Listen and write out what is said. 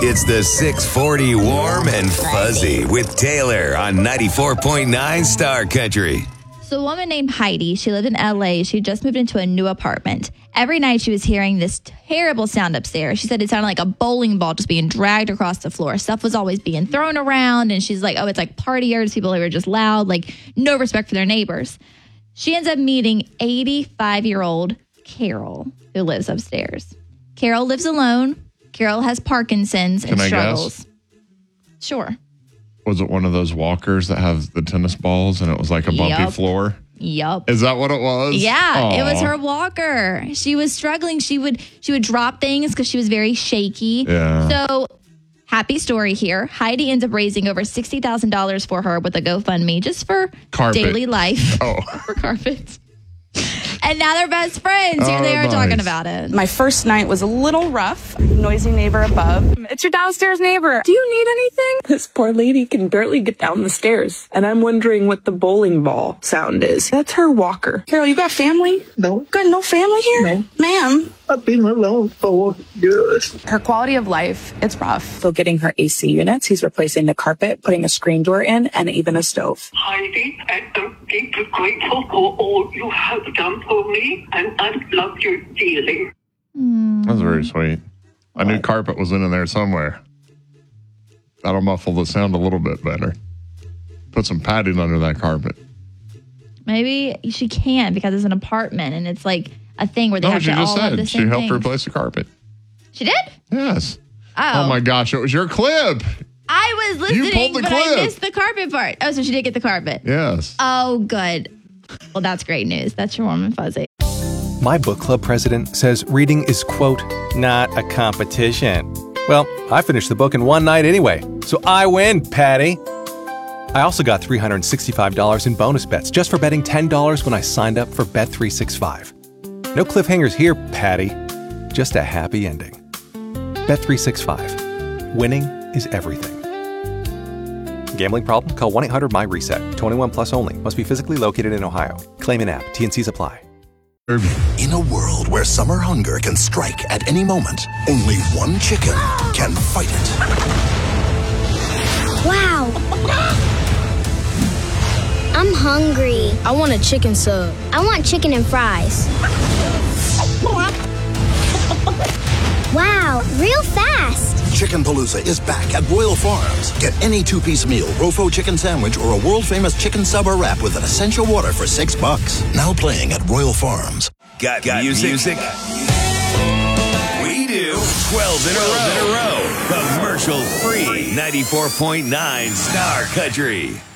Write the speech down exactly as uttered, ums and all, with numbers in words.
It's the six forty Warm and Fuzzy with Taylor on ninety-four point nine Star Country. So a woman named Heidi, she lived in L A. She had just moved into a new apartment. Every night she was hearing this terrible sound upstairs. She said it sounded like a bowling ball just being dragged across the floor. Stuff was always being thrown around. And she's like, oh, it's like partiers, people who are just loud, like no respect for their neighbors. She ends up meeting eighty-five-year-old Carol, who lives upstairs. Carol lives alone. Carol has Parkinson's and Can I struggles. guess? Sure. Was it one of those walkers that have the tennis balls and it was like a bumpy Yep. floor? Yup. Is that what it was? Yeah, Aww. it was her walker. She was struggling. She would she would drop things because she was very shaky. Yeah. So, happy story here. Heidi ends up raising over sixty thousand dollars for her with a GoFundMe just for Carpet. daily life. Oh. For carpet. And now they're best friends. Here Oh, they are nice. talking about it. My first night was a little rough. Noisy neighbor above. It's your downstairs neighbor. Do you need anything? This poor lady can barely get down the stairs, and I'm wondering what the bowling ball sound is. That's her walker. Carol, you got family? No, Got no family here? No. Ma'am. I've been alone for years. Her quality of life, it's rough. So getting her A C units, he's replacing the carpet, putting a screen door in, and even a stove. Heidi, I am deeply grateful for all you have done for me, and I love you dearly. That's very sweet. I knew carpet was in there somewhere. That'll muffle the sound a little bit better. Put some padding under that carpet. Maybe she can't because it's an apartment and it's like a thing where they No, have she to just all have the said she same helped things. replace the carpet. She did? Yes. Oh. Oh my gosh, it was your clip. I was You listening, pulled the but I clip. missed the carpet part. Oh, so she did get the carpet. Yes. Oh, good. Well, that's great news. That's your warm and fuzzy. My book club president says reading is, quote, not a competition. Well, I finished the book in one night anyway, so I win, Patty. I also got three hundred sixty-five dollars in bonus bets just for betting ten dollars when I signed up for Bet three sixty-five. No cliffhangers here, Patty. Just a happy ending. Bet three sixty-five. Winning is everything. Gambling problem? Call one eight hundred my reset. twenty-one plus only. Must be physically located in Ohio. Claim in app. T and Cs apply. In a world where summer hunger can strike at any moment, only one chicken can fight it. Wow. I'm hungry. I want a chicken sub. I want chicken and fries. Wow, real fast. Chicken Palooza is back at Royal Farms. Get any two-piece meal, Rofo chicken sandwich, or a world-famous chicken sub or wrap with an essential water for six bucks. Now playing at Royal Farms. Got, Got music? music? We do. twelve in a row. In a row. Commercial free. ninety-four point nine Star Country.